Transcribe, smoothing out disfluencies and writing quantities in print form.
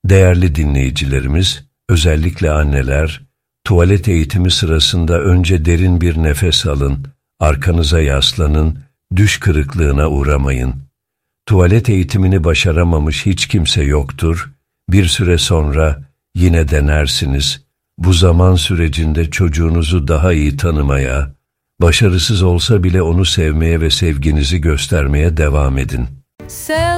Değerli dinleyicilerimiz, özellikle anneler, tuvalet eğitimi sırasında önce derin bir nefes alın, arkanıza yaslanın, düş kırıklığına uğramayın. Tuvalet eğitimini başaramamış hiç kimse yoktur. Bir süre sonra yine denersiniz. Bu zaman sürecinde çocuğunuzu daha iyi tanımaya, başarısız olsa bile onu sevmeye ve sevginizi göstermeye devam edin.